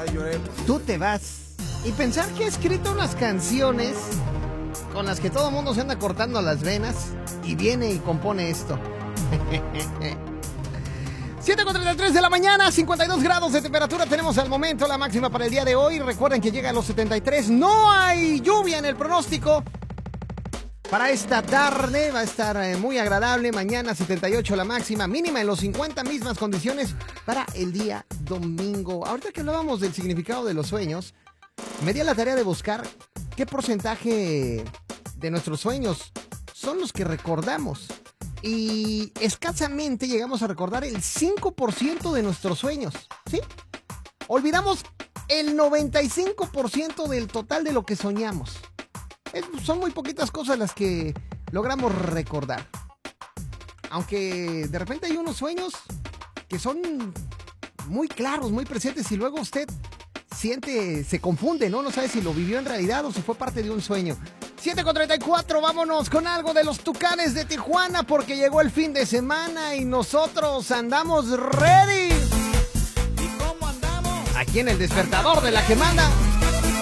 Tú te vas. Y pensar que he escrito unas canciones con las que todo el mundo se anda cortando las venas y viene y compone esto. 7:33 de la mañana, 52 grados de temperatura tenemos al momento, la máxima para el día de hoy. Recuerden que llega a los 73, no hay lluvia en el pronóstico. Para esta tarde va a estar muy agradable, mañana 78 la máxima, mínima en los 50, mismas condiciones para el día domingo. Ahorita que hablábamos del significado de los sueños, me di a la tarea de buscar qué porcentaje de nuestros sueños son los que recordamos. Y escasamente llegamos a recordar el 5% de nuestros sueños, ¿sí? Olvidamos el 95% del total de lo que soñamos. Son muy poquitas cosas las que logramos recordar. Aunque de repente hay unos sueños que son muy claros, muy presentes, y luego usted se confunde, ¿no? No sabe si lo vivió en realidad o si fue parte de un sueño. 7:34, vámonos con algo de los Tucanes de Tijuana porque llegó el fin de semana y nosotros andamos ready. ¿Y cómo andamos? Aquí en el despertador de la que manda.